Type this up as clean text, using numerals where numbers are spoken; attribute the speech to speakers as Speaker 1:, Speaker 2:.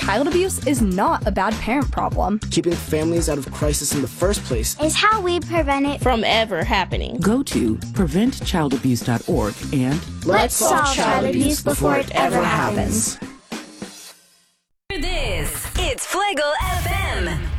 Speaker 1: child abuse is not a bad parent problem.
Speaker 2: Keeping families out of crisis in the first place
Speaker 3: is how we prevent it
Speaker 4: from ever happening.
Speaker 5: Go to preventchildabuse.org and
Speaker 3: let's solve child abuse before it ever happens.
Speaker 6: It's Flagel FM.